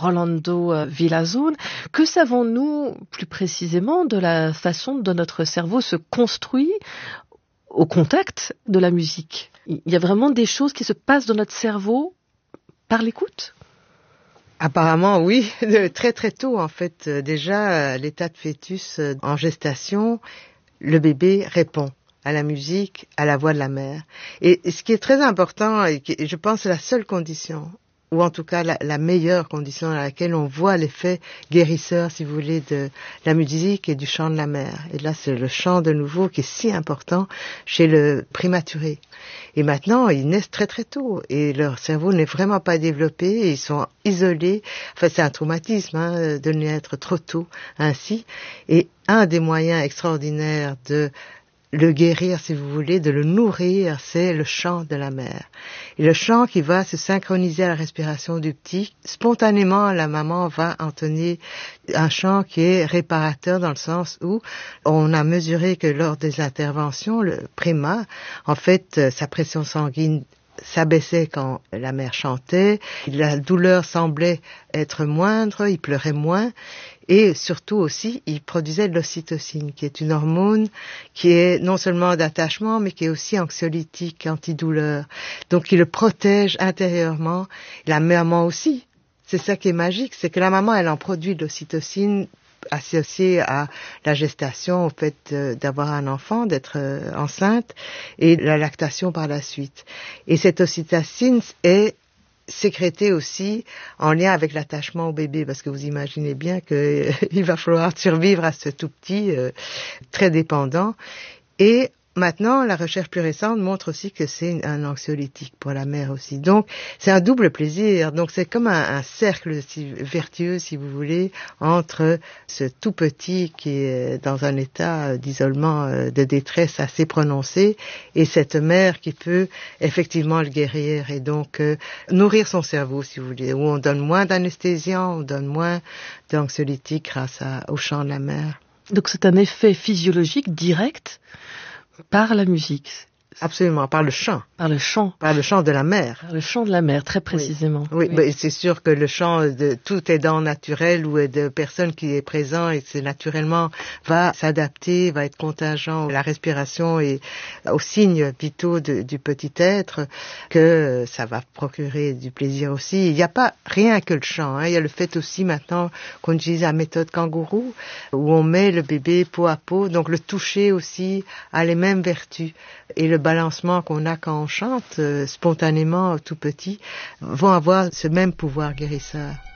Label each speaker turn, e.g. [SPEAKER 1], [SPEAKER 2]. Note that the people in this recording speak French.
[SPEAKER 1] Rolando Villazón. Que savons-nous plus précisément de la façon dont notre cerveau se construit au contact de la musique? Il y a vraiment des choses qui se passent dans notre cerveau par l'écoute?
[SPEAKER 2] Apparemment, oui, très très tôt en fait. Déjà, l'état de fœtus en gestation, le bébé répond à la musique, à la voix de la mère. Et ce qui est très important, et qui, je pense, c'est la seule condition, ou en tout cas la meilleure condition dans laquelle on voit l'effet guérisseur, si vous voulez, de la musique et du chant de la mère. Et là, c'est le chant de nouveau qui est si important chez le prématuré. Et maintenant, ils naissent très très tôt et leur cerveau n'est vraiment pas développé et ils sont isolés. Enfin, c'est un traumatisme de naître trop tôt ainsi. Et un des moyens extraordinaires de le guérir, si vous voulez, de le nourrir, c'est le chant de la mère. Et le chant qui va se synchroniser à la respiration du petit, spontanément, la maman va entonner un chant qui est réparateur dans le sens où on a mesuré que lors des interventions, le préma, en fait, sa pression sanguine s'abaissait quand la mère chantait, la douleur semblait être moindre, il pleurait moins, et surtout aussi, il produisait de l'ocytocine, qui est une hormone qui est non seulement d'attachement, mais qui est aussi anxiolytique, antidouleur. Donc il le protège intérieurement, la maman aussi. C'est ça qui est magique, c'est que la maman, elle en produit de l'ocytocine associée à la gestation, au fait d'avoir un enfant, d'être enceinte, et la lactation par la suite. Et cette ocytocine est sécrétée aussi en lien avec l'attachement au bébé, parce que vous imaginez bien qu'il va falloir survivre à ce tout petit très dépendant. Et maintenant, la recherche plus récente montre aussi que c'est un anxiolytique pour la mère aussi. Donc, c'est un double plaisir. Donc, c'est comme un cercle vertueux, si vous voulez, entre ce tout petit qui est dans un état d'isolement, de détresse assez prononcé, et cette mère qui peut effectivement le guérir et donc nourrir son cerveau, si vous voulez, où on donne moins d'anesthésiants, on donne moins d'anxiolytiques grâce au chant de la mère.
[SPEAKER 1] Donc, c'est un effet physiologique direct par la musique.
[SPEAKER 2] Absolument, par le chant.
[SPEAKER 1] Par le chant.
[SPEAKER 2] Par le chant de la mère.
[SPEAKER 1] Par le chant de la mère, très précisément.
[SPEAKER 2] Oui. Ben, c'est sûr que le chant de tout aidant naturel ou de personne qui est présent et c'est naturellement va s'adapter, va être contingent à la respiration et aux signes vitaux du petit être, que ça va procurer du plaisir aussi. Il n'y a pas rien que le chant. Il y a le fait aussi maintenant qu'on utilise la méthode kangourou, où on met le bébé peau à peau, donc le toucher aussi a les mêmes vertus. Et le balancement qu'on a quand on chante spontanément tout petit vont avoir ce même pouvoir guérisseur.